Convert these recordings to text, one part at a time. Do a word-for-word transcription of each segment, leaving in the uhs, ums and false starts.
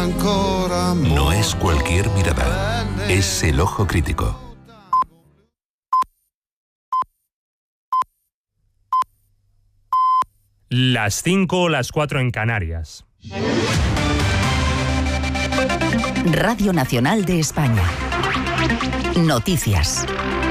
No es cualquier mirada, es el ojo crítico. Las cinco o las cuatro en Canarias. Radio Nacional de España. Noticias.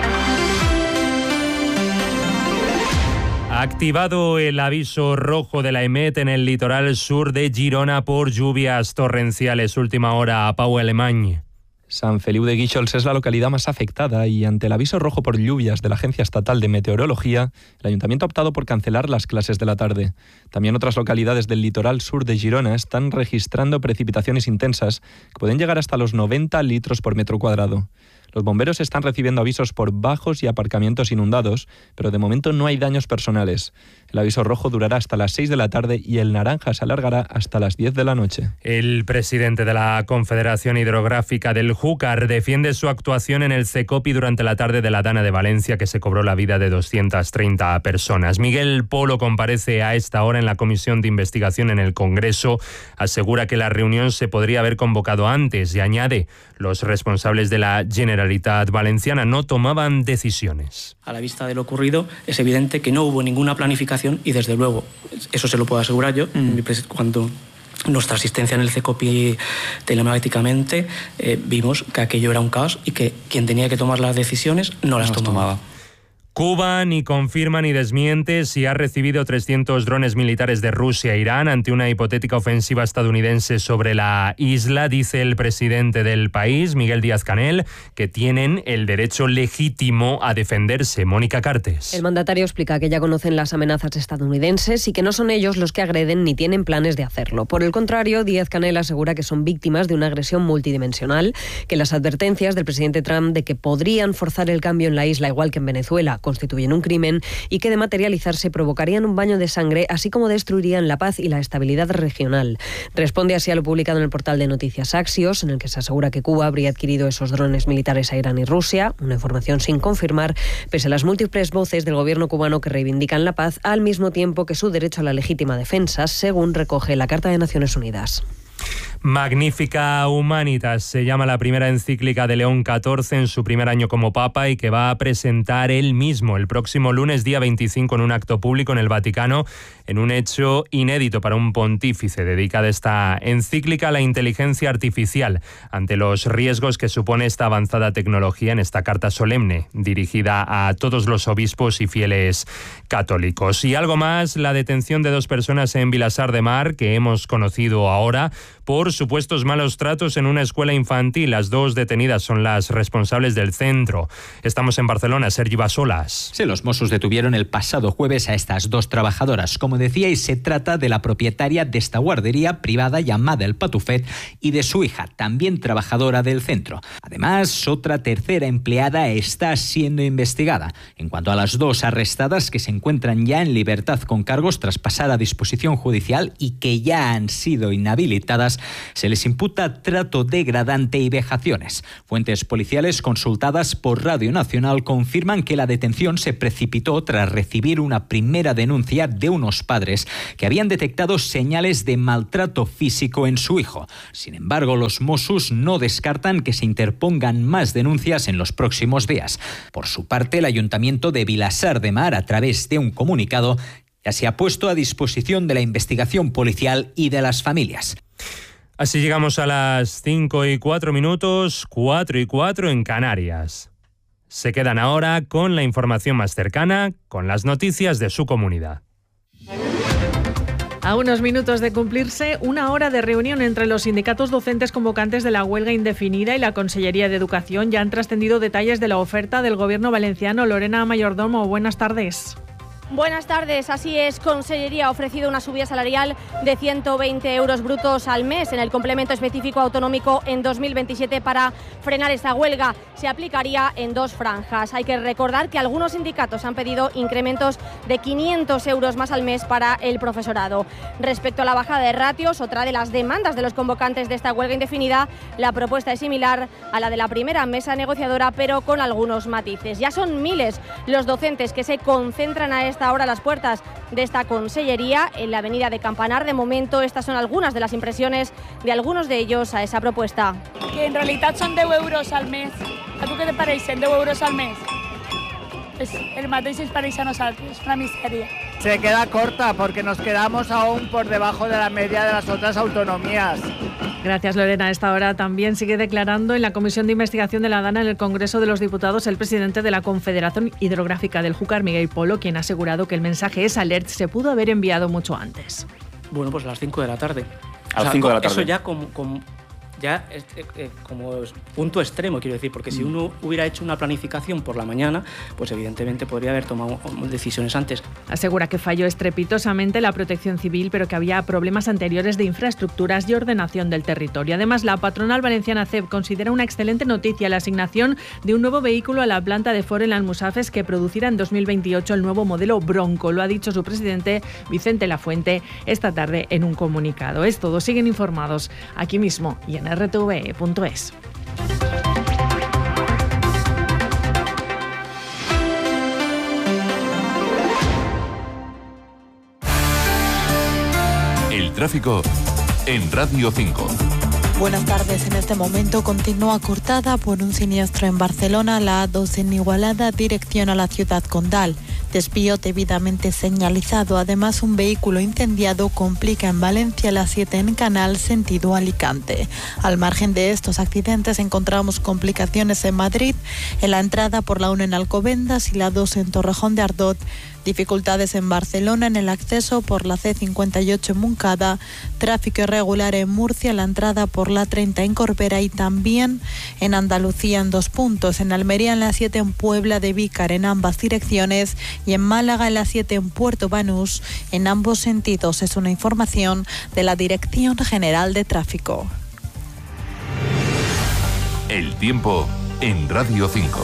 Ha activado el aviso rojo de la EMET en el litoral sur de Girona por lluvias torrenciales. Última hora a Pau Alemany. Sant Feliu de Guíxols es la localidad más afectada y ante el aviso rojo por lluvias de la Agencia Estatal de Meteorología, el Ayuntamiento ha optado por cancelar las clases de la tarde. También otras localidades del litoral sur de Girona están registrando precipitaciones intensas que pueden llegar hasta los noventa litros por metro cuadrado. Los bomberos están recibiendo avisos por bajos y aparcamientos inundados, pero de momento no hay daños personales. El aviso rojo durará hasta las seis de la tarde y el naranja se alargará hasta las diez de la noche. El presidente de la Confederación Hidrográfica del Júcar defiende su actuación en el CECOPI durante la tarde de la Dana de Valencia, que se cobró la vida de doscientas treinta personas. Miguel Polo comparece a esta hora en la Comisión de Investigación en el Congreso. Asegura que la reunión se podría haber convocado antes y añade: los responsables de la Generalitat Valenciana no tomaban decisiones. A la vista de lo ocurrido, es evidente que no hubo ninguna planificación y, desde luego, eso se lo puedo asegurar yo, mm. cuando nuestra asistencia en el CECOPI telemáticamente eh, vimos que aquello era un caos y que quien tenía que tomar las decisiones no las no tomaba. tomaba. Cuba ni confirma ni desmiente si ha recibido trescientos drones militares de Rusia e Irán ante una hipotética ofensiva estadounidense sobre la isla. Dice el presidente del país, Miguel Díaz-Canel, que tienen el derecho legítimo a defenderse. Mónica Cartes. El mandatario explica que ya conocen las amenazas estadounidenses y que no son ellos los que agreden ni tienen planes de hacerlo. Por el contrario, Díaz-Canel asegura que son víctimas de una agresión multidimensional, que las advertencias del presidente Trump de que podrían forzar el cambio en la isla, igual que en Venezuela, constituyen un crimen y que de materializarse provocarían un baño de sangre, así como destruirían la paz y la estabilidad regional. Responde así a lo publicado en el portal de noticias Axios, en el que se asegura que Cuba habría adquirido esos drones militares a Irán y Rusia, una información sin confirmar, pese a las múltiples voces del gobierno cubano que reivindican la paz, al mismo tiempo que su derecho a la legítima defensa, según recoge la Carta de Naciones Unidas. Magnifica Humanitas se llama la primera encíclica de León catorce en su primer año como Papa y que va a presentar él mismo el próximo lunes día veinticinco en un acto público en el Vaticano, en un hecho inédito para un pontífice. Dedica esta encíclica a la inteligencia artificial ante los riesgos que supone esta avanzada tecnología en esta carta solemne dirigida a todos los obispos y fieles católicos. Y algo más, la detención de dos personas en Vilassar de Mar que hemos conocido ahora por supuestos malos tratos en una escuela infantil. Las dos detenidas son las responsables del centro. Estamos en Barcelona, Sergi Basolas. Sí, los Mossos detuvieron el pasado jueves a estas dos trabajadoras. Como decíais, se trata de la propietaria de esta guardería privada llamada El Patufet y de su hija, también trabajadora del centro. Además, otra tercera empleada está siendo investigada. En cuanto a las dos arrestadas, que se encuentran ya en libertad con cargos tras pasar a disposición judicial y que ya han sido inhabilitadas, se les imputa trato degradante y vejaciones. Fuentes policiales consultadas por Radio Nacional confirman que la detención se precipitó tras recibir una primera denuncia de unos padres que habían detectado señales de maltrato físico en su hijo. Sin embargo, los Mossos no descartan que se interpongan más denuncias en los próximos días. Por su parte, el Ayuntamiento de Vilassar de Mar, a través de un comunicado, ya se ha puesto a disposición de la investigación policial y de las familias. Así llegamos a las cinco y cuatro minutos, cuatro y cuatro en Canarias. Se quedan ahora con la información más cercana, con las noticias de su comunidad. A unos minutos de cumplirse una hora de reunión entre los sindicatos docentes convocantes de la huelga indefinida y la Consellería de Educación, ya han trascendido detalles de la oferta del Gobierno valenciano. Lorena Mayordomo, buenas tardes. Buenas tardes, así es. Consellería ha ofrecido una subida salarial de ciento veinte euros brutos al mes en el complemento específico autonómico en dos mil veintisiete para frenar esta huelga. Se aplicaría en dos franjas. Hay que recordar que algunos sindicatos han pedido incrementos de quinientos euros más al mes para el profesorado. Respecto a la bajada de ratios, otra de las demandas de los convocantes de esta huelga indefinida, la propuesta es similar a la de la primera mesa negociadora, pero con algunos matices. Ya son miles los docentes que se concentran a esta hora a las puertas de esta consellería en la avenida de Campanar. De momento, estas son algunas de las impressiones de algunos de ellos a esa propuesta. Que en realidad son deu euros al mes. A tu què te pareixen deu euros al mes? Es el mateix ens pareix a nosaltres, una miseria. Se queda corta porque nos quedamos aún por debajo de la media de las otras autonomías. Gracias, Lorena. A esta hora también sigue declarando en la Comisión de Investigación de la Dana en el Congreso de los Diputados el presidente de la Confederación Hidrográfica del Júcar, Miguel Polo, quien ha asegurado que el mensaje S Alert se pudo haber enviado mucho antes. Bueno, pues a las cinco de la tarde. A las cinco de la tarde. Eso ya como... como... ya eh, eh, como punto extremo, quiero decir, porque si uno hubiera hecho una planificación por la mañana, pues evidentemente podría haber tomado decisiones antes. Asegura que falló estrepitosamente la Protección Civil, pero que había problemas anteriores de infraestructuras y ordenación del territorio. Además, la patronal valenciana C E P considera una excelente noticia la asignación de un nuevo vehículo a la planta de Ford en Almusafes que producirá en dos mil veintiocho el nuevo modelo Bronco. Lo ha dicho su presidente Vicente Lafuente esta tarde en un comunicado. Es todo, siguen informados aquí mismo y en r t v e punto es. El tráfico en Radio cinco. Buenas tardes. En este momento continúa cortada por un siniestro en Barcelona, la A dos en Igualada, dirección a la ciudad condal. Desvío debidamente señalizado. Además, un vehículo incendiado complica en Valencia la siete en Canal, sentido Alicante. Al margen de estos accidentes, encontramos complicaciones en Madrid, en la entrada por la uno en Alcobendas y la dos en Torrejón de Ardot. Dificultades en Barcelona en el acceso por la C cincuenta y ocho en Montcada, tráfico irregular en Murcia, la entrada por la treinta en Corbera y también en Andalucía en dos puntos, en Almería en la siete en Puebla de Vícar en ambas direcciones y en Málaga en la siete en Puerto Banús en ambos sentidos. Es una información de la Dirección General de Tráfico. El tiempo en Radio cinco.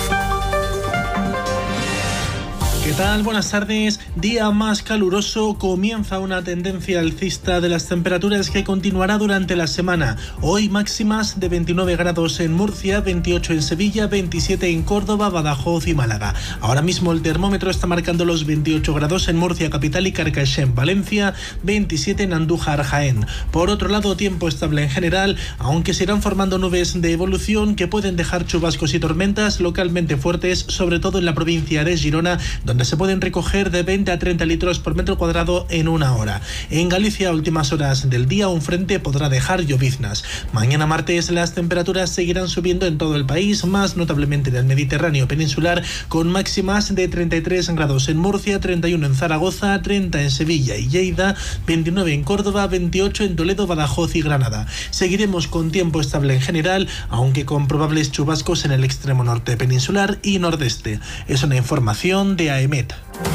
¿Qué tal? Buenas tardes. Día más caluroso. Comienza una tendencia alcista de las temperaturas que continuará durante la semana. Hoy máximas de veintinueve grados en Murcia, veintiocho en Sevilla, veintisiete en Córdoba, Badajoz y Málaga. Ahora mismo el termómetro está marcando los veintiocho grados en Murcia capital y Carcaixent, Valencia, veintisiete en Andújar, Jaén. Por otro lado, tiempo estable en general, aunque se irán formando nubes de evolución que pueden dejar chubascos y tormentas localmente fuertes, sobre todo en la provincia de Girona, donde se pueden recoger de veinte a treinta litros por metro cuadrado en una hora. En Galicia, a últimas horas del día, un frente podrá dejar lloviznas. Mañana martes las temperaturas seguirán subiendo en todo el país, más notablemente en el Mediterráneo peninsular, con máximas de treinta y tres grados en Murcia, treinta y uno en Zaragoza, treinta en Sevilla y Lleida, veintinueve en Córdoba, veintiocho en Toledo, Badajoz y Granada. Seguiremos con tiempo estable en general, aunque con probables chubascos en el extremo norte peninsular y nordeste. Es una información de A E M E T.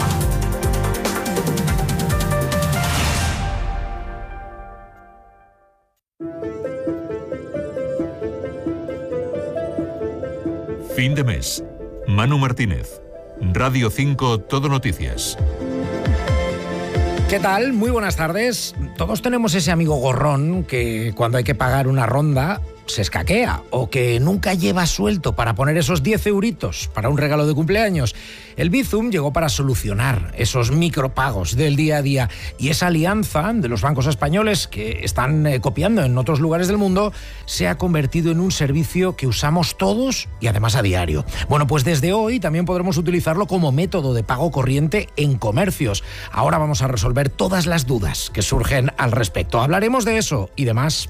Fin de mes. Manu Martínez. Radio cinco Todo Noticias. ¿Qué tal? Muy buenas tardes. Todos tenemos ese amigo gorrón que cuando hay que pagar una ronda se escaquea o que nunca lleva suelto para poner esos diez euritos para un regalo de cumpleaños. El Bizum llegó para solucionar esos micropagos del día a día y esa alianza de los bancos españoles que están eh, copiando en otros lugares del mundo se ha convertido en un servicio que usamos todos y además a diario. Bueno, pues desde hoy también podremos utilizarlo como método de pago corriente en comercios. Ahora vamos a resolver todas las dudas que surgen al respecto. Hablaremos de eso y demás.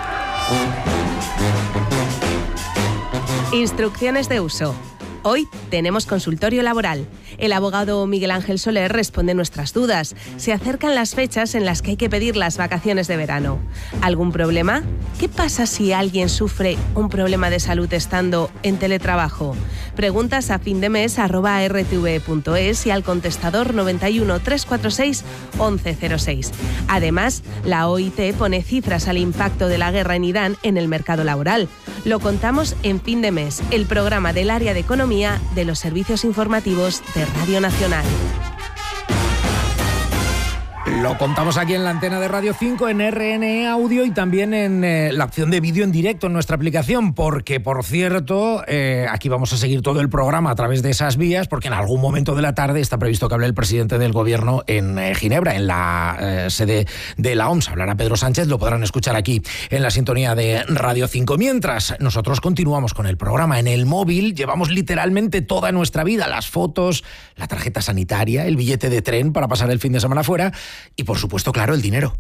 Instrucciones de uso. Hoy tenemos consultorio laboral. El abogado Miguel Ángel Soler responde nuestras dudas. Se acercan las fechas en las que hay que pedir las vacaciones de verano. ¿Algún problema? ¿Qué pasa si alguien sufre un problema de salud estando en teletrabajo? Preguntas a fin de mes arroba r t v punto es y al contestador noventa y uno, trescientos cuarenta y seis, once cero seis. Además, la O I T pone cifras al impacto de la guerra en Irán en el mercado laboral. Lo contamos en Fin de Mes, el programa del área de economía de los servicios informativos de Radio Nacional. Lo contamos aquí en la antena de Radio cinco, en R N E Audio y también en eh, la opción de vídeo en directo en nuestra aplicación, porque, por cierto, eh, aquí vamos a seguir todo el programa a través de esas vías, porque en algún momento de la tarde está previsto que hable el presidente del Gobierno en eh, Ginebra, en la eh, sede de la O M S. Hablará Pedro Sánchez, lo podrán escuchar aquí en la sintonía de Radio cinco. Mientras nosotros continuamos con el programa en el móvil, llevamos literalmente toda nuestra vida, las fotos, la tarjeta sanitaria, el billete de tren para pasar el fin de semana fuera, y por supuesto, claro, el dinero.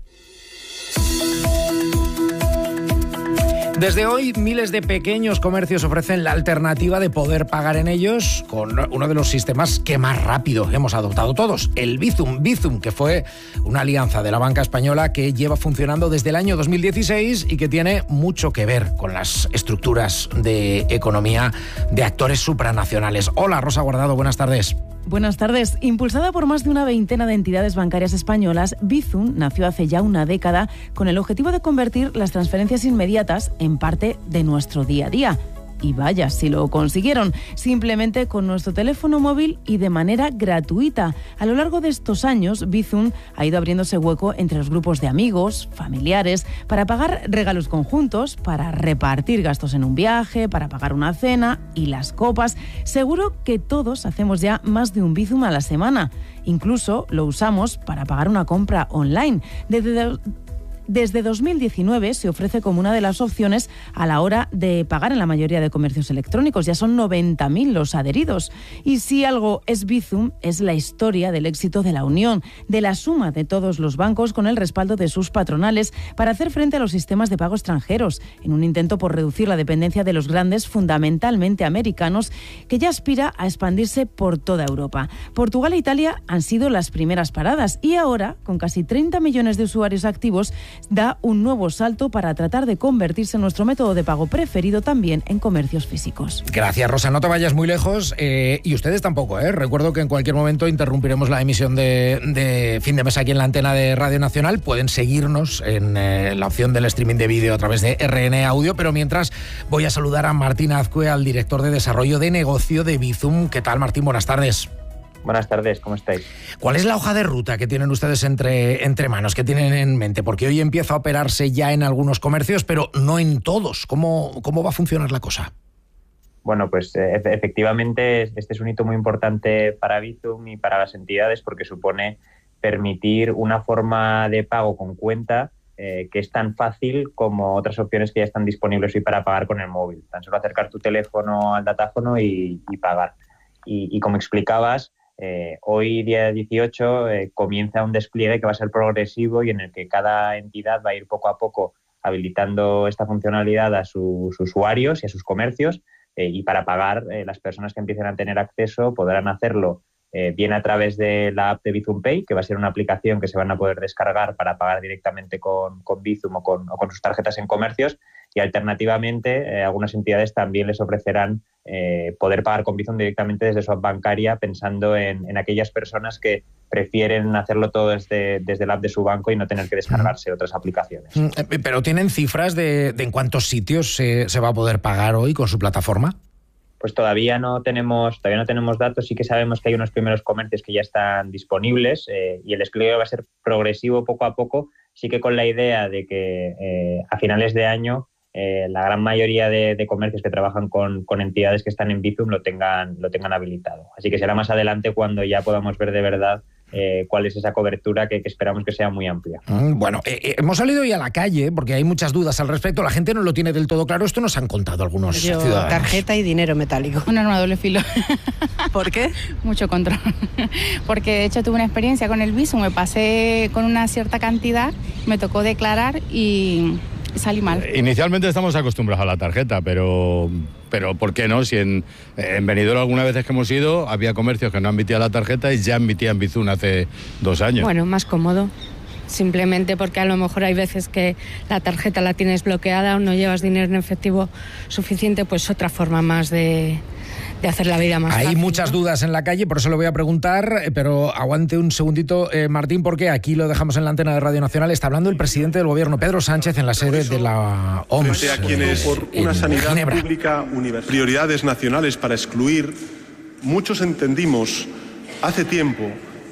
Desde hoy, miles de pequeños comercios ofrecen la alternativa de poder pagar en ellos con uno de los sistemas que más rápido hemos adoptado todos, el Bizum. Bizum, que fue una alianza de la banca española que lleva funcionando desde el año dos mil dieciséis y que tiene mucho que ver con las estructuras de economía de actores supranacionales. Hola, Rosa Guardado, buenas tardes. Buenas tardes. Impulsada por más de una veintena de entidades bancarias españolas, Bizum nació hace ya una década con el objetivo de convertir las transferencias inmediatas en parte de nuestro día a día. Y vaya, si lo consiguieron, simplemente con nuestro teléfono móvil y de manera gratuita. A lo largo de estos años, Bizum ha ido abriéndose hueco entre los grupos de amigos, familiares, para pagar regalos conjuntos, para repartir gastos en un viaje, para pagar una cena y las copas. Seguro que todos hacemos ya más de un Bizum a la semana. Incluso lo usamos para pagar una compra online. Desde Desde dos mil diecinueve se ofrece como una de las opciones a la hora de pagar en la mayoría de comercios electrónicos. Ya son noventa mil los adheridos. Y si algo es Bizum, es la historia del éxito de la unión, de la suma de todos los bancos con el respaldo de sus patronales para hacer frente a los sistemas de pago extranjeros, en un intento por reducir la dependencia de los grandes, fundamentalmente americanos, que ya aspira a expandirse por toda Europa. Portugal e Italia han sido las primeras paradas y ahora, con casi treinta millones de usuarios activos, da un nuevo salto para tratar de convertirse en nuestro método de pago preferido también en comercios físicos. Gracias, Rosa. No te vayas muy lejos eh, y ustedes tampoco. ¿eh? Recuerdo que en cualquier momento interrumpiremos la emisión de, de Fin de Mes aquí en la antena de Radio Nacional. Pueden seguirnos en eh, la opción del streaming de vídeo a través de R N E Audio, pero mientras voy a saludar a Martín Azcue, al director de Desarrollo de Negocio de Bizum. ¿Qué tal, Martín? Buenas tardes. Buenas tardes, ¿cómo estáis? ¿Cuál es la hoja de ruta que tienen ustedes entre, entre manos, que tienen en mente? Porque hoy empieza a operarse ya en algunos comercios, pero no en todos. ¿Cómo, cómo va a funcionar la cosa? Bueno, pues eh, efectivamente este es un hito muy importante para Bizum y para las entidades porque supone permitir una forma de pago con cuenta eh, que es tan fácil como otras opciones que ya están disponibles hoy para pagar con el móvil. Tan solo acercar tu teléfono al datáfono y, y pagar. Y, y como explicabas, Eh, hoy, día dieciocho, eh, comienza un despliegue que va a ser progresivo y en el que cada entidad va a ir poco a poco habilitando esta funcionalidad a sus usuarios y a sus comercios eh, y para pagar, eh, las personas que empiecen a tener acceso podrán hacerlo eh, bien a través de la app de Bizum Pay, que va a ser una aplicación que se van a poder descargar para pagar directamente con, con Bizum o con, o con sus tarjetas en comercios, y alternativamente eh, algunas entidades también les ofrecerán eh, poder pagar con Bizum directamente desde su app bancaria, pensando en, en aquellas personas que prefieren hacerlo todo desde, desde la app de su banco y no tener que descargarse mm. otras aplicaciones. ¿Pero tienen cifras de, de en cuántos sitios se, se va a poder pagar hoy con su plataforma? Pues todavía no tenemos todavía no tenemos datos. Sí que sabemos que hay unos primeros comercios que ya están disponibles eh, y el despliegue va a ser progresivo poco a poco, sí que con la idea de que eh, a finales de año eh, la gran mayoría de, de comercios que trabajan con, con entidades que están en Bizum lo tengan, lo tengan habilitado. Así que será más adelante cuando ya podamos ver de verdad Eh, cuál es esa cobertura que, que esperamos que sea muy amplia. Mm, bueno, eh, eh, hemos salido hoy a la calle porque hay muchas dudas al respecto. La gente no lo tiene del todo claro. Esto nos han contado algunos Yo, ciudadanos. Tarjeta y dinero metálico. Un arma de doble filo. ¿Por qué? Mucho control. Porque de hecho tuve una experiencia con el Bizum, me pasé con una cierta cantidad, me tocó declarar y salí mal. Inicialmente estamos acostumbrados a la tarjeta, pero... Pero ¿por qué no? Si en, en Benidorm algunas veces que hemos ido había comercios que no admitían la tarjeta y ya admitían Bizum hace dos años. Bueno, más cómodo. Simplemente porque a lo mejor hay veces que la tarjeta la tienes bloqueada o no llevas dinero en efectivo suficiente, pues otra forma más de, de hacer la vida más Hay fácil, muchas ¿no? dudas en la calle, por eso lo voy a preguntar, pero aguante un segundito, eh, Martín, porque aquí lo dejamos en la antena de Radio Nacional. Está hablando el presidente del Gobierno, Pedro Sánchez, en la sede de la O M S. Frente a quienes, por una sanidad pública universal, prioridades nacionales para excluir, muchos entendimos hace tiempo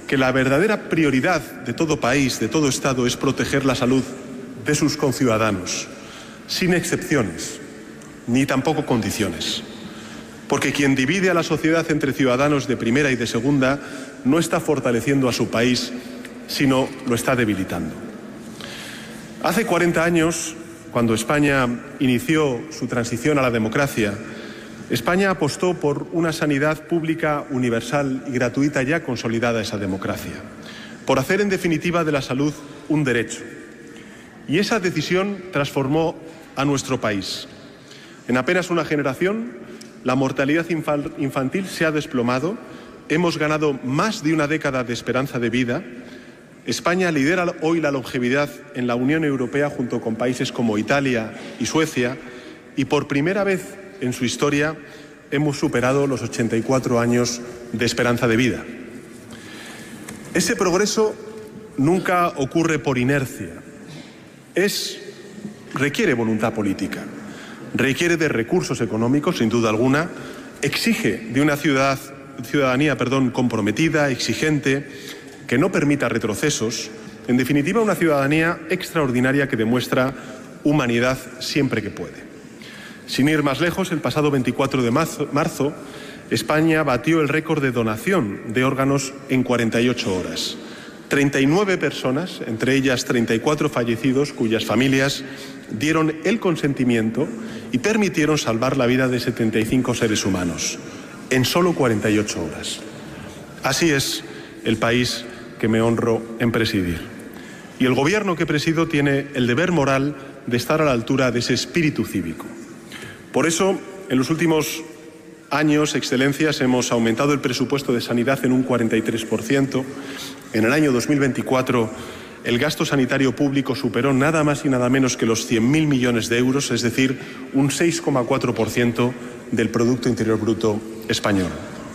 que la verdadera prioridad de todo país, de todo Estado, es proteger la salud de sus conciudadanos, sin excepciones, ni tampoco condiciones. Porque quien divide a la sociedad entre ciudadanos de primera y de segunda no está fortaleciendo a su país, sino lo está debilitando. Hace cuarenta años, cuando España inició su transición a la democracia, España apostó por una sanidad pública, universal y gratuita, ya consolidada esa democracia, por hacer en definitiva de la salud un derecho. Y esa decisión transformó a nuestro país. En apenas una generación, la mortalidad infantil se ha desplomado, hemos ganado más de una década de esperanza de vida. España lidera hoy la longevidad en la Unión Europea junto con países como Italia y Suecia, y por primera vez en su historia hemos superado los ochenta y cuatro años de esperanza de vida. Ese progreso nunca ocurre por inercia. Es, requiere voluntad política, requiere de recursos económicos, sin duda alguna, exige de una ciudad, ciudadanía perdón, comprometida, exigente, que no permita retrocesos, en definitiva una ciudadanía extraordinaria que demuestra humanidad siempre que puede. Sin ir más lejos, el pasado veinticuatro de marzo, España batió el récord de donación de órganos en cuarenta y ocho horas. treinta y nueve personas, entre ellas treinta y cuatro fallecidos, cuyas familias dieron el consentimiento y permitieron salvar la vida de setenta y cinco seres humanos, en solo cuarenta y ocho horas. Así es el país que me honro en presidir. Y el gobierno que presido tiene el deber moral de estar a la altura de ese espíritu cívico. Por eso, en los últimos años, Excelencias, hemos aumentado el presupuesto de sanidad en un cuarenta y tres por ciento. En el año dos mil veinticuatro, el gasto sanitario público superó nada más y nada menos que los cien mil millones de euros, es decir, un seis coma cuatro por ciento del Producto Interior Bruto español.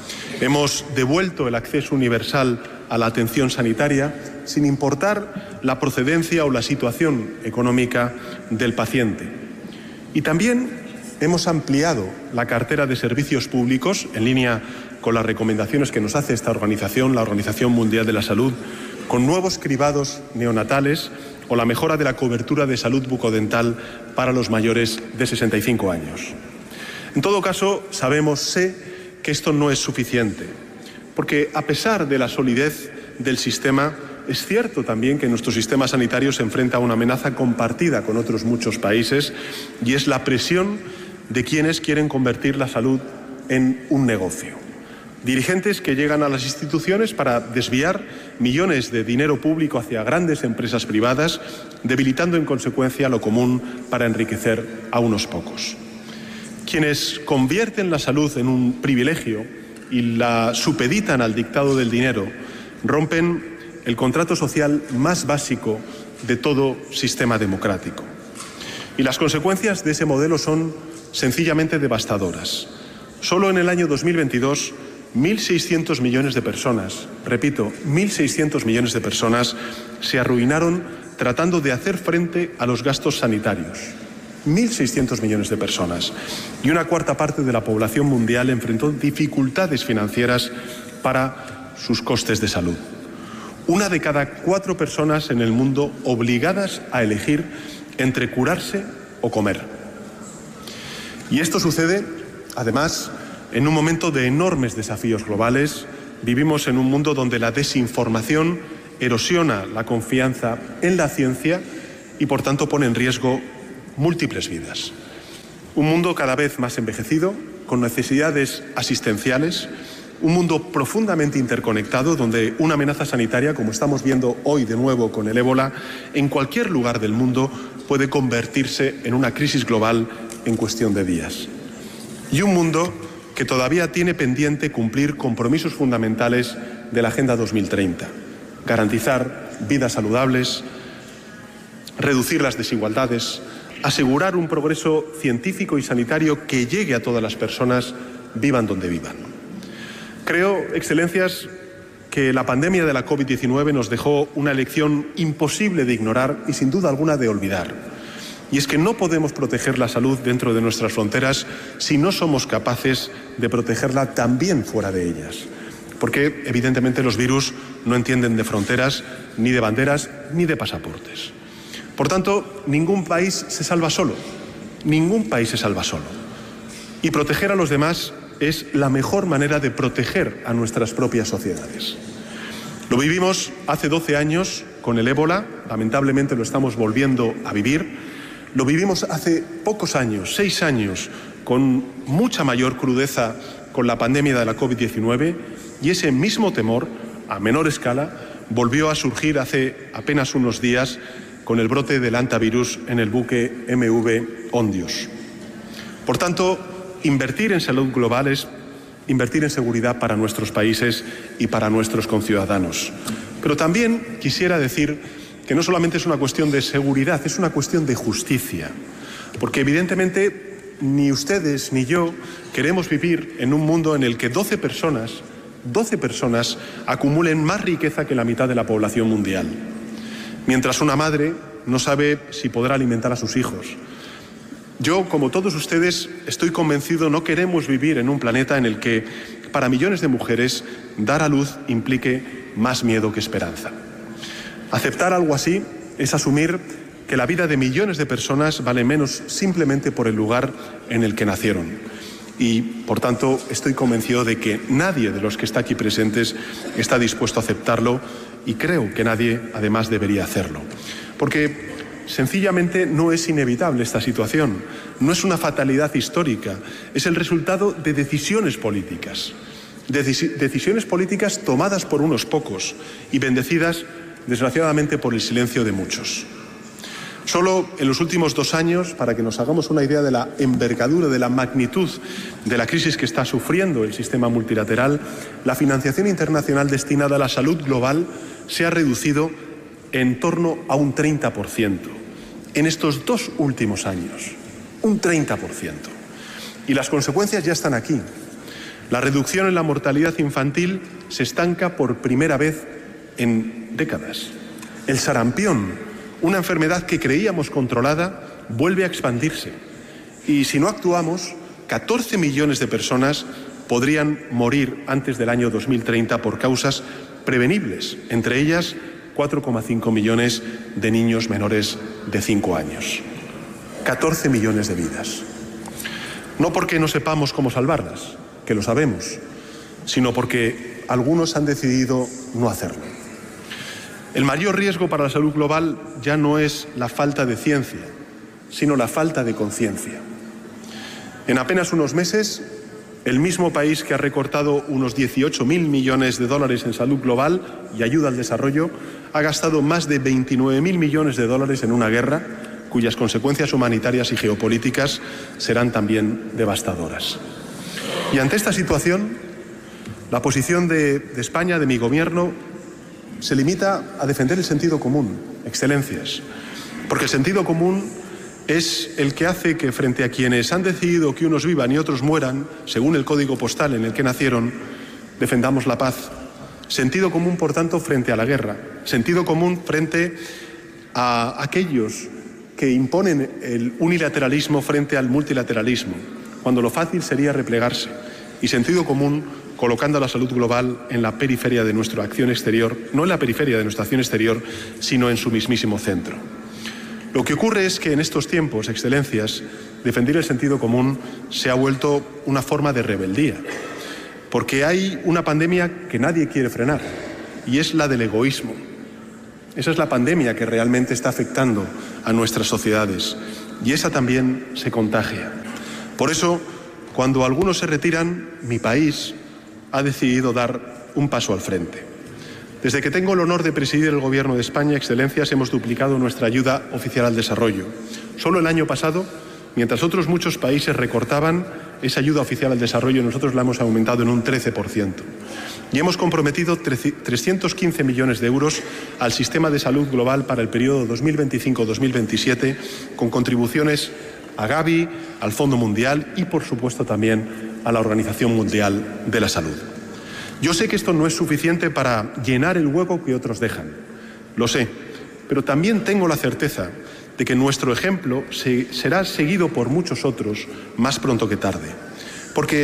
Hemos devuelto el acceso universal a la atención sanitaria sin importar la procedencia o la situación económica del paciente. Y también hemos ampliado la cartera de servicios públicos en línea con las recomendaciones que nos hace esta organización, la Organización Mundial de la Salud, con nuevos cribados neonatales o la mejora de la cobertura de salud bucodental para los mayores de sesenta y cinco años. En todo caso, sabemos, sé, que esto no es suficiente, porque a pesar de la solidez del sistema, es cierto también que nuestro sistema sanitario se enfrenta a una amenaza compartida con otros muchos países, y es la presión de quienes quieren convertir la salud en un negocio. Dirigentes que llegan a las instituciones para desviar millones de dinero público hacia grandes empresas privadas, debilitando en consecuencia lo común para enriquecer a unos pocos. Quienes convierten la salud en un privilegio y la supeditan al dictado del dinero, rompen el contrato social más básico de todo sistema democrático. Y las consecuencias de ese modelo son sencillamente devastadoras. Solo en el año dos mil veintidós, mil seiscientos millones de personas, repito, mil seiscientos millones de personas se arruinaron tratando de hacer frente a los gastos sanitarios. mil seiscientos millones de personas. Y una cuarta parte de la población mundial enfrentó dificultades financieras para sus costes de salud. Una de cada cuatro personas en el mundo obligadas a elegir entre curarse o comer. Y esto sucede, además, en un momento de enormes desafíos globales. Vivimos en un mundo donde la desinformación erosiona la confianza en la ciencia y, por tanto, pone en riesgo múltiples vidas. Un mundo cada vez más envejecido, con necesidades asistenciales, un mundo profundamente interconectado, donde una amenaza sanitaria, como estamos viendo hoy de nuevo con el ébola, en cualquier lugar del mundo puede convertirse en una crisis global en cuestión de días. Y un mundo que todavía tiene pendiente cumplir compromisos fundamentales de la Agenda dos mil treinta. Garantizar vidas saludables, reducir las desigualdades, asegurar un progreso científico y sanitario que llegue a todas las personas, vivan donde vivan. Creo, Excelencias, que la pandemia de la COVID diecinueve nos dejó una lección imposible de ignorar y sin duda alguna de olvidar. Y es que no podemos proteger la salud dentro de nuestras fronteras si no somos capaces de protegerla también fuera de ellas. porque evidentemente los virus no entienden de fronteras, ni de banderas, ni de pasaportes. Por tanto, ningún país se salva solo, ningún país se salva solo. Y proteger a los demás es la mejor manera de proteger a nuestras propias sociedades. Lo vivimos hace doce años con el ébola, lamentablemente lo estamos volviendo a vivir. Lo vivimos hace pocos años, seis años, con mucha mayor crudeza con la pandemia de la COVID diecinueve, y ese mismo temor, a menor escala, volvió a surgir hace apenas unos días con el brote del hantavirus en el buque M V Ondios. Por tanto, invertir en salud global es invertir en seguridad para nuestros países y para nuestros conciudadanos. Pero también quisiera decir que no solamente es una cuestión de seguridad, es una cuestión de justicia, porque evidentemente ni ustedes ni yo queremos vivir en un mundo en el que doce personas, doce personas acumulen más riqueza que la mitad de la población mundial, mientras una madre no sabe si podrá alimentar a sus hijos. Yo, como todos ustedes, estoy convencido, no queremos vivir en un planeta en el que, para millones de mujeres, dar a luz implique más miedo que esperanza. Aceptar algo así es asumir que la vida de millones de personas vale menos simplemente por el lugar en el que nacieron. Y, por tanto, estoy convencido de que nadie de los que está aquí presentes está dispuesto a aceptarlo, y creo que nadie, además, debería hacerlo. Porque sencillamente no es inevitable esta situación, no es una fatalidad histórica, es el resultado de decisiones políticas, de decisiones políticas tomadas por unos pocos y bendecidas, desgraciadamente, por el silencio de muchos. Solo en los últimos dos años, para que nos hagamos una idea de la envergadura, de la magnitud de la crisis que está sufriendo el sistema multilateral, la financiación internacional destinada a la salud global se ha reducido en torno a un treinta por ciento en estos dos últimos años, un treinta por ciento. Y las consecuencias ya están aquí. La reducción en la mortalidad infantil se estanca por primera vez en décadas. El sarampión, una enfermedad que creíamos controlada, vuelve a expandirse. Y si no actuamos, catorce millones de personas podrían morir antes del año dos mil treinta por causas prevenibles, entre ellas cuatro coma cinco millones de niños menores de cinco años. catorce millones de vidas. No porque no sepamos cómo salvarlas, que lo sabemos, sino porque algunos han decidido no hacerlo. El mayor riesgo para la salud global ya no es la falta de ciencia, sino la falta de conciencia. En apenas unos meses, el mismo país que ha recortado unos dieciocho mil millones de dólares en salud global y ayuda al desarrollo ha gastado más de veintinueve mil millones de dólares en una guerra cuyas consecuencias humanitarias y geopolíticas serán también devastadoras. Y ante esta situación, la posición de, de España, de mi gobierno, se limita a defender el sentido común, excelencias, porque el sentido común es el que hace que, frente a quienes han decidido que unos vivan y otros mueran, según el código postal en el que nacieron, defendamos la paz. Sentido común, por tanto, frente a la guerra. Sentido común frente a aquellos que imponen el unilateralismo frente al multilateralismo, cuando lo fácil sería replegarse. Y sentido común colocando a la salud global en la periferia de nuestra acción exterior, no en la periferia de nuestra acción exterior, sino en su mismísimo centro. Lo que ocurre es que en estos tiempos, excelencias, defender el sentido común se ha vuelto una forma de rebeldía, porque hay una pandemia que nadie quiere frenar, y es la del egoísmo. Esa es la pandemia que realmente está afectando a nuestras sociedades, y esa también se contagia. Por eso, cuando algunos se retiran, mi país ha decidido dar un paso al frente. Desde que tengo el honor de presidir el Gobierno de España, excelencias, hemos duplicado nuestra ayuda oficial al desarrollo. Solo el año pasado, mientras otros muchos países recortaban esa ayuda oficial al desarrollo, nosotros la hemos aumentado en un trece por ciento. Y hemos comprometido trescientos quince millones de euros al sistema de salud global para el periodo dos mil veinticinco dos mil veintisiete, con contribuciones a Gavi, al Fondo Mundial y, por supuesto, también a la Organización Mundial de la Salud. Yo sé que esto no es suficiente para llenar el hueco que otros dejan, lo sé, pero también tengo la certeza de que nuestro ejemplo se, será seguido por muchos otros más pronto que tarde, porque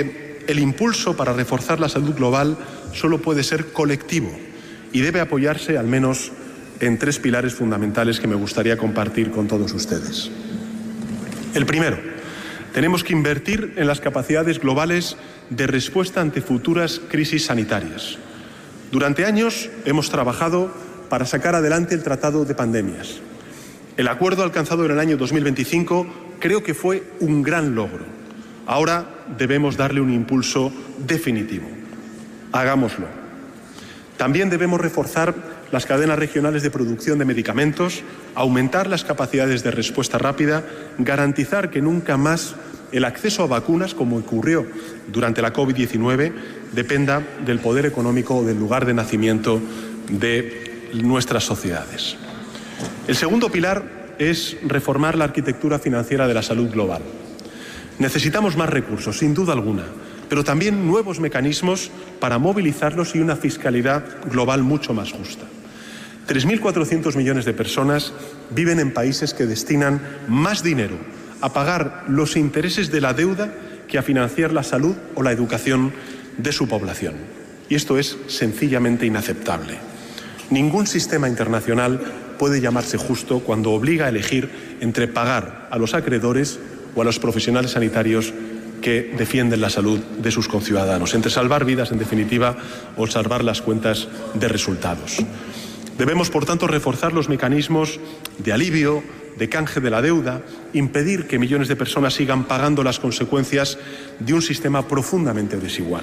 el impulso para reforzar la salud global solo puede ser colectivo y debe apoyarse al menos en tres pilares fundamentales que me gustaría compartir con todos ustedes. El primero, tenemos que invertir en las capacidades globales de respuesta ante futuras crisis sanitarias. Durante años hemos trabajado para sacar adelante el Tratado de Pandemias. El acuerdo alcanzado en el año dos mil veinticinco creo que fue un gran logro. Ahora debemos darle un impulso definitivo. Hagámoslo. También debemos reforzar las cadenas regionales de producción de medicamentos, aumentar las capacidades de respuesta rápida, garantizar que nunca más el acceso a vacunas, como ocurrió durante la COVID diecinueve, dependa del poder económico o del lugar de nacimiento de nuestras sociedades. El segundo pilar es reformar la arquitectura financiera de la salud global. Necesitamos más recursos, sin duda alguna, pero también nuevos mecanismos para movilizarlos y una fiscalidad global mucho más justa. tres mil cuatrocientos millones de personas viven en países que destinan más dinero a pagar los intereses de la deuda que a financiar la salud o la educación de su población. Y esto es sencillamente inaceptable. Ningún sistema internacional puede llamarse justo cuando obliga a elegir entre pagar a los acreedores o a los profesionales sanitarios que defienden la salud de sus conciudadanos, entre salvar vidas, en definitiva, o salvar las cuentas de resultados. Debemos, por tanto, reforzar los mecanismos de alivio, de canje de la deuda, impedir que millones de personas sigan pagando las consecuencias de un sistema profundamente desigual.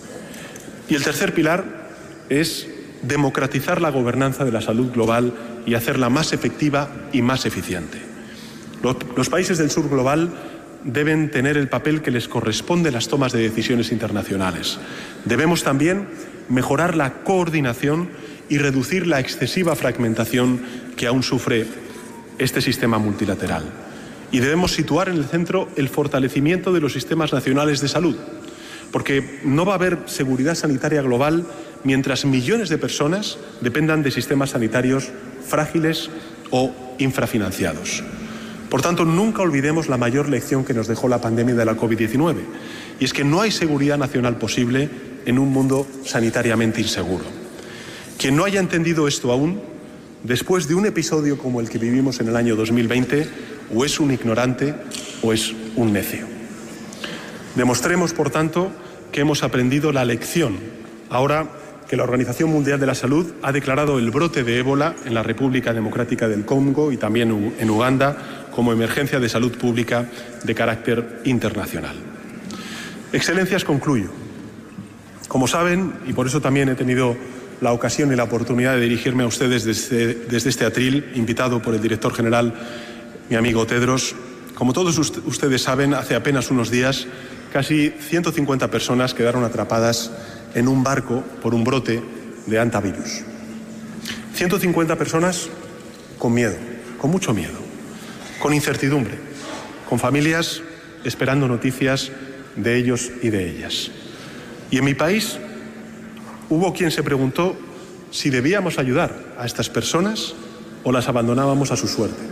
Y el tercer pilar es democratizar la gobernanza de la salud global y hacerla más efectiva y más eficiente. Los, los países del sur global deben tener el papel que les corresponde en las tomas de decisiones internacionales. Debemos también mejorar la coordinación y reducir la excesiva fragmentación que aún sufre este sistema multilateral. Y debemos situar en el centro el fortalecimiento de los sistemas nacionales de salud, porque no va a haber seguridad sanitaria global mientras millones de personas dependan de sistemas sanitarios frágiles o infrafinanciados. Por tanto, nunca olvidemos la mayor lección que nos dejó la pandemia de la COVID diecinueve, y es que no hay seguridad nacional posible en un mundo sanitariamente inseguro. Quien no haya entendido esto aún, después de un episodio como el que vivimos en el año dos mil veinte, o es un ignorante o es un necio. Demostremos, por tanto, que hemos aprendido la lección, ahora que la Organización Mundial de la Salud ha declarado el brote de ébola en la República Democrática del Congo y también en Uganda como emergencia de salud pública de carácter internacional. Excelencias, concluyo. Como saben, y por eso también he tenido la ocasión y la oportunidad de dirigirme a ustedes desde, desde este atril, invitado por el director general, mi amigo Tedros, como todos ustedes saben, hace apenas unos días, casi ciento cincuenta personas quedaron atrapadas en un barco por un brote de hantavirus. ciento cincuenta personas con miedo, con mucho miedo, con incertidumbre, con familias esperando noticias de ellos y de ellas. Y en mi país hubo quien se preguntó si debíamos ayudar a estas personas o las abandonábamos a su suerte.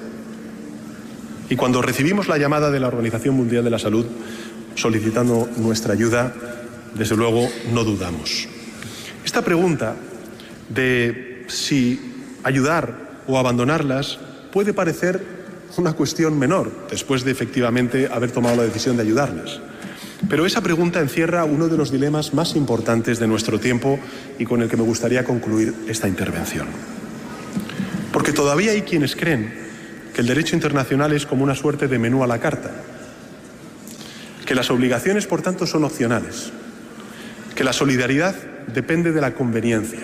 Y cuando recibimos la llamada de la Organización Mundial de la Salud solicitando nuestra ayuda, desde luego no dudamos. Esta pregunta de si ayudar o abandonarlas puede parecer una cuestión menor, después de efectivamente haber tomado la decisión de ayudarlas. Pero esa pregunta encierra uno de los dilemas más importantes de nuestro tiempo y con el que me gustaría concluir esta intervención. Porque todavía hay quienes creen que el derecho internacional es como una suerte de menú a la carta, que las obligaciones, por tanto, son opcionales, que la solidaridad depende de la conveniencia.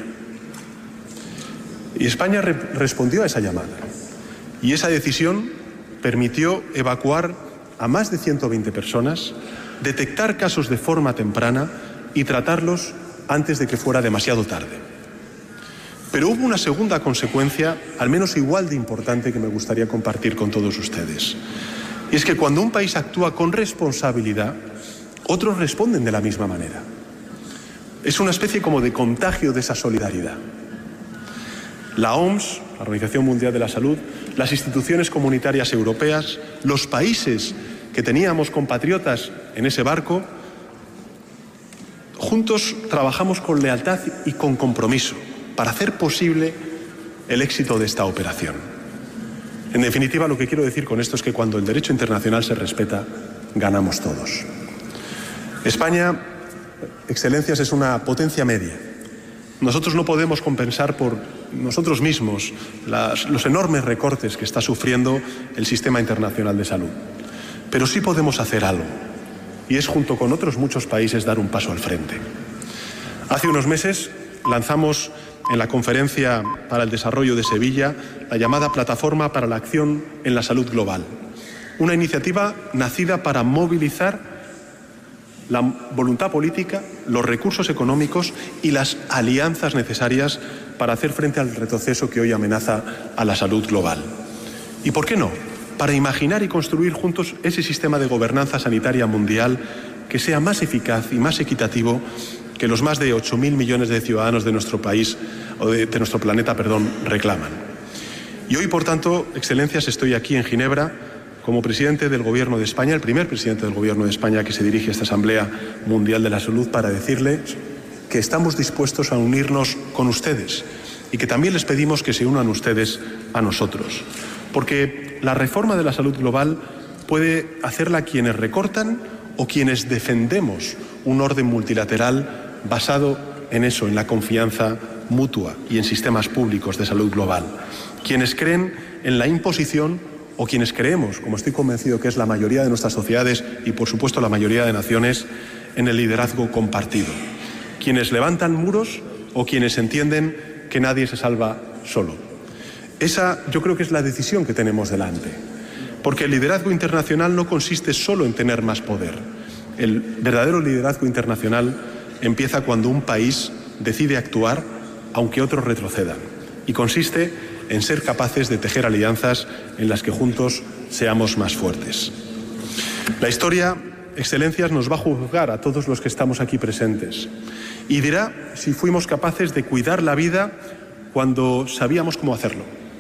Y España re- respondió a esa llamada. Y esa decisión permitió evacuar a más de ciento veinte personas, detectar casos de forma temprana y tratarlos antes de que fuera demasiado tarde. Pero hubo una segunda consecuencia, al menos igual de importante, que me gustaría compartir con todos ustedes. Y es que cuando un país actúa con responsabilidad, otros responden de la misma manera. Es una especie como de contagio de esa solidaridad. La O M S, la Organización Mundial de la Salud, las instituciones comunitarias europeas, los países que teníamos compatriotas en ese barco, juntos trabajamos con lealtad y con compromiso para hacer posible el éxito de esta operación. En definitiva, lo que quiero decir con esto es que cuando el derecho internacional se respeta, ganamos todos. España, Excelencias, es una potencia media. Nosotros no podemos compensar por nosotros mismos las, los enormes recortes que está sufriendo el sistema internacional de salud. Pero sí podemos hacer algo, y es, junto con otros muchos países, dar un paso al frente. Hace unos meses lanzamos en la Conferencia para el Desarrollo de Sevilla la llamada Plataforma para la Acción en la Salud Global, una iniciativa nacida para movilizar la voluntad política, los recursos económicos y las alianzas necesarias para hacer frente al retroceso que hoy amenaza a la salud global. ¿Y por qué no? Para imaginar y construir juntos ese sistema de gobernanza sanitaria mundial que sea más eficaz y más equitativo que los más de ocho mil millones de ciudadanos de nuestro país, o de, de nuestro planeta, perdón, reclaman. Y hoy, por tanto, Excelencias, estoy aquí en Ginebra como presidente del Gobierno de España, el primer presidente del Gobierno de España que se dirige a esta Asamblea Mundial de la Salud, para decirles que estamos dispuestos a unirnos con ustedes y que también les pedimos que se unan ustedes a nosotros. Porque la reforma de la salud global puede hacerla quienes recortan o quienes defendemos un orden multilateral basado en eso, en la confianza mutua y en sistemas públicos de salud global. Quienes creen en la imposición o quienes creemos, como estoy convencido que es la mayoría de nuestras sociedades y por supuesto la mayoría de naciones, en el liderazgo compartido. Quienes levantan muros o quienes entienden que nadie se salva solo. Esa yo creo que es la decisión que tenemos delante, porque el liderazgo internacional no consiste solo en tener más poder. El verdadero liderazgo internacional empieza cuando un país decide actuar aunque otros retrocedan, y consiste en ser capaces de tejer alianzas en las que juntos seamos más fuertes. La historia, Excelencias, nos va a juzgar a todos los que estamos aquí presentes y dirá si fuimos capaces de cuidar la vida cuando sabíamos cómo hacerlo,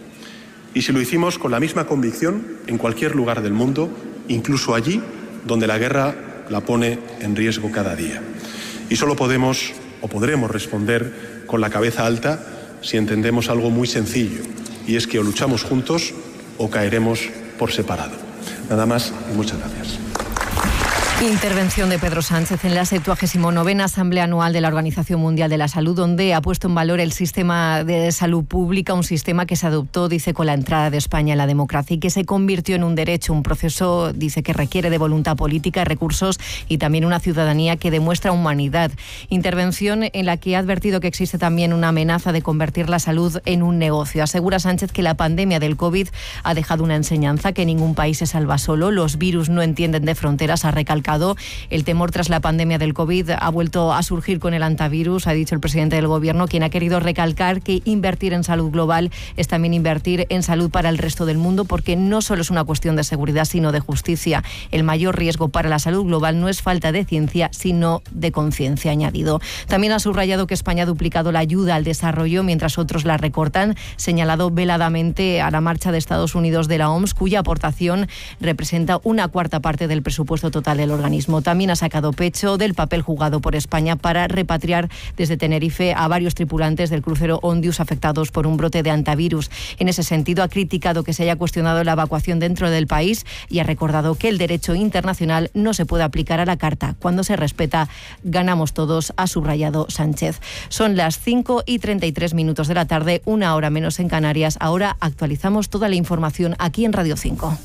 y si lo hicimos con la misma convicción en cualquier lugar del mundo, incluso allí donde la guerra la pone en riesgo cada día. Y solo podemos o podremos responder con la cabeza alta si entendemos algo muy sencillo, y es que o luchamos juntos o caeremos por separado. Nada más y muchas gracias. Intervención de Pedro Sánchez en la septuagésima novena Asamblea Anual de la Organización Mundial de la Salud, donde ha puesto en valor el sistema de salud pública, un sistema que se adoptó, dice, con la entrada de España en la democracia y que se convirtió en un derecho, un proceso, dice, que requiere de voluntad política, recursos y también una ciudadanía que demuestra humanidad. Intervención en la que ha advertido que existe también una amenaza de convertir la salud en un negocio. Asegura Sánchez que la pandemia del COVID ha dejado una enseñanza, que ningún país se salva solo, los virus no entienden de fronteras, ha recalcado. El temor tras la pandemia del COVID ha vuelto a surgir con el antivirus, ha dicho el presidente del Gobierno, quien ha querido recalcar que invertir en salud global es también invertir en salud para el resto del mundo, porque no solo es una cuestión de seguridad, sino de justicia. El mayor riesgo para la salud global no es falta de ciencia, sino de conciencia, ha añadido. También ha subrayado que España ha duplicado la ayuda al desarrollo mientras otros la recortan, señalado veladamente a la marcha de Estados Unidos de la O M S, cuya aportación representa una cuarta parte del presupuesto total del organismo. También ha sacado pecho del papel jugado por España para repatriar desde Tenerife a varios tripulantes del crucero Ondius afectados por un brote de antivirus. En ese sentido, ha criticado que se haya cuestionado la evacuación dentro del país y ha recordado que el derecho internacional no se puede aplicar a la carta. Cuando se respeta, ganamos todos, ha subrayado Sánchez. Son las cinco y treinta y tres minutos de la tarde, una hora menos en Canarias. Ahora actualizamos toda la información aquí en Radio cinco.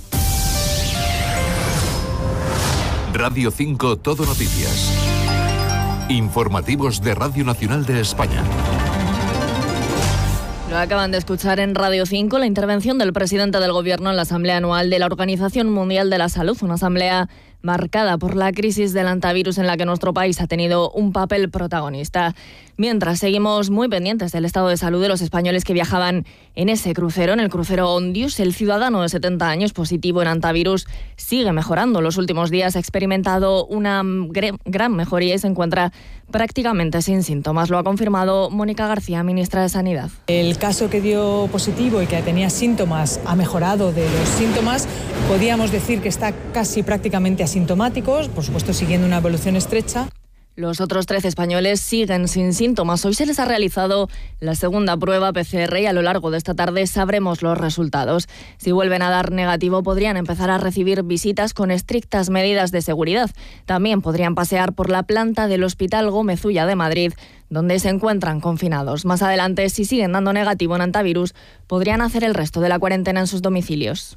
Radio cinco Todo Noticias. Informativos de Radio Nacional de España. Lo acaban de escuchar en Radio cinco, la intervención del presidente del Gobierno en la Asamblea Anual de la Organización Mundial de la Salud, una asamblea marcada por la crisis del antivirus en la que nuestro país ha tenido un papel protagonista. Mientras, seguimos muy pendientes del estado de salud de los españoles que viajaban en ese crucero, en el crucero Ondius. El ciudadano de setenta años positivo en antivirus sigue mejorando. Los últimos días ha experimentado una gran mejoría y se encuentra prácticamente sin síntomas. Lo ha confirmado Mónica García, ministra de Sanidad. El caso que dio positivo y que tenía síntomas ha mejorado de los síntomas. Podíamos decir que está casi prácticamente asintomático, por supuesto siguiendo una evolución estrecha. Los otros trece españoles siguen sin síntomas. Hoy se les ha realizado la segunda prueba P C R y a lo largo de esta tarde sabremos los resultados. Si vuelven a dar negativo, podrían empezar a recibir visitas con estrictas medidas de seguridad. También podrían pasear por la planta del Hospital Gómez Ulla de Madrid, donde se encuentran confinados. Más adelante, si siguen dando negativo en antivirus, podrían hacer el resto de la cuarentena en sus domicilios.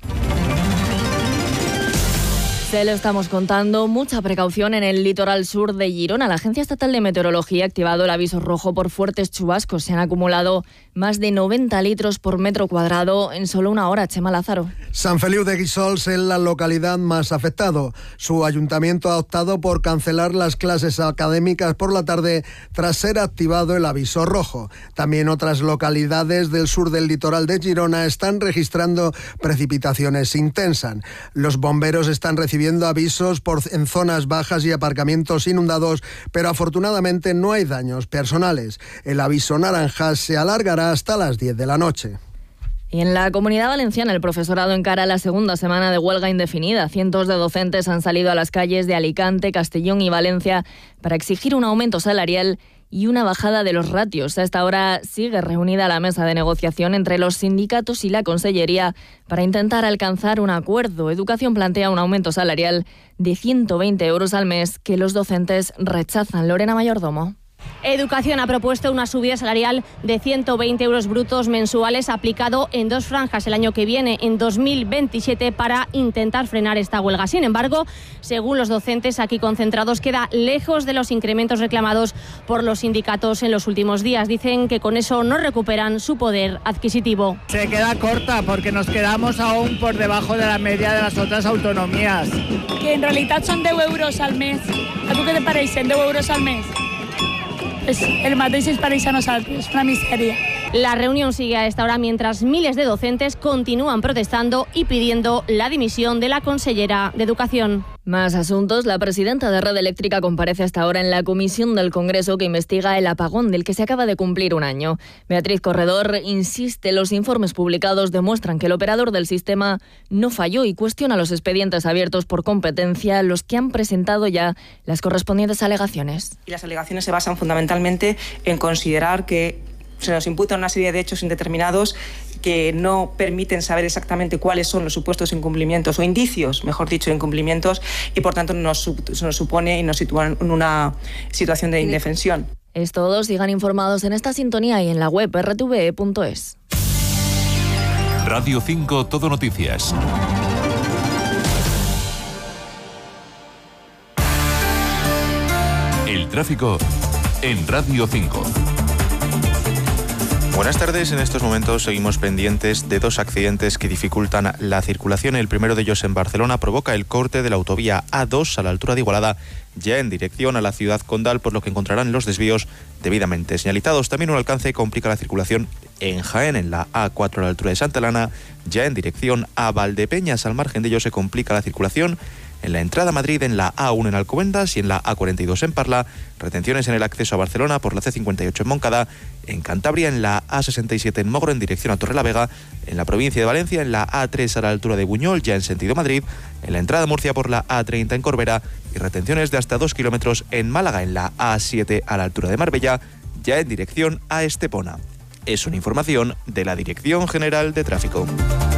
Se lo estamos contando, mucha precaución en el litoral sur de Girona. La Agencia Estatal de Meteorología ha activado el aviso rojo por fuertes chubascos. Se han acumulado más de noventa litros por metro cuadrado en solo una hora. Chema Lázaro. Sant Feliu de Guíxols es la localidad más afectado. Su ayuntamiento ha optado por cancelar las clases académicas por la tarde tras ser activado el aviso rojo. También otras localidades del sur del litoral de Girona están registrando precipitaciones intensas. Los bomberos están recibiendo avisos por, en zonas bajas y aparcamientos inundados, pero afortunadamente no hay daños personales. El aviso naranja se alargará hasta las diez de la noche. Y en la Comunidad Valenciana el profesorado encara la segunda semana de huelga indefinida. Cientos de docentes han salido a las calles de Alicante, Castellón y Valencia para exigir un aumento salarial y una bajada de los ratios. A esta hora sigue reunida la mesa de negociación entre los sindicatos y la Consellería para intentar alcanzar un acuerdo. Educación plantea un aumento salarial de ciento veinte euros al mes que los docentes rechazan. Lorena Mayordomo. Educación ha propuesto una subida salarial de ciento veinte euros brutos mensuales aplicado en dos franjas el año que viene, en dos mil veintisiete, para intentar frenar esta huelga. Sin embargo, según los docentes aquí concentrados, queda lejos de los incrementos reclamados por los sindicatos en los últimos días. Dicen que con eso no recuperan su poder adquisitivo. Se queda corta porque nos quedamos aún por debajo de la media de las otras autonomías. Que en realidad son deu euros al mes. ¿A tu qué te parece? deu euros al mes. És el mateix és per a nosaltres, una misèria. La reunión sigue a esta hora mientras miles de docentes continúan protestando y pidiendo la dimisión de la consellera de Educación. Más asuntos. La presidenta de Red Eléctrica comparece hasta ahora en la comisión del Congreso que investiga el apagón del que se acaba de cumplir un año. Beatriz Corredor insiste, los informes publicados demuestran que el operador del sistema no falló y cuestiona los expedientes abiertos por competencia, los que han presentado ya las correspondientes alegaciones. Y las alegaciones se basan fundamentalmente en considerar que se nos imputa una serie de hechos indeterminados que no permiten saber exactamente cuáles son los supuestos incumplimientos o indicios, mejor dicho, de incumplimientos, y por tanto nos, nos supone y nos sitúa en una situación de indefensión. Es todo. Sigan informados en esta sintonía y en la web erre te ve punto es. Radio cinco Todo Noticias. El tráfico en Radio cinco. Buenas tardes. En estos momentos seguimos pendientes de dos accidentes que dificultan la circulación. El primero de ellos en Barcelona provoca el corte de la autovía A dos a la altura de Igualada, ya en dirección a la ciudad condal, por lo que encontrarán los desvíos debidamente señalizados. También un alcance complica la circulación en Jaén, en la A cuatro a la altura de Santa Elena, ya en dirección a Valdepeñas. Al margen de ello se complica la circulación en la entrada a Madrid, en la A uno en Alcobendas y en la A cuarenta y dos en Parla. Retenciones en el acceso a Barcelona por la C cincuenta y ocho en Moncada. En Cantabria, en la A sesenta y siete en Mogro en dirección a Torrelavega. En la provincia de Valencia, en la A tres a la altura de Buñol, ya en sentido Madrid. En la entrada a Murcia por la A treinta en Corbera. Y retenciones de hasta dos kilómetros en Málaga, en la A siete a la altura de Marbella, ya en dirección a Estepona. Es una información de la Dirección General de Tráfico.